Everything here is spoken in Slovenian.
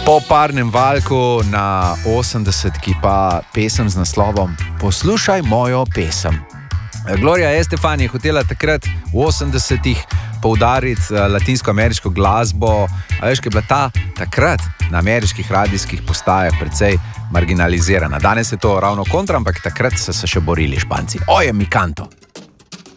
Po parnem valku na 80-ki pa pesem z naslovom Poslušaj mojo pesem. Gloria Estefan je hotela takrat v 80-ih poudariti latinsko-ameriško glasbo, a veš, ki je bila ta takrat na ameriških radijskih postajah precej marginalizirana. Danes je to ravno kontra, ampak takrat so se še borili Španci. Oje mi canto!